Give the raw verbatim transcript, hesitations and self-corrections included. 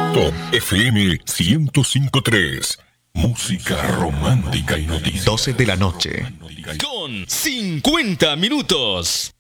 Top F M ciento cinco punto tres. Música romántica y noticias. doce de la noche. Con cincuenta minutos.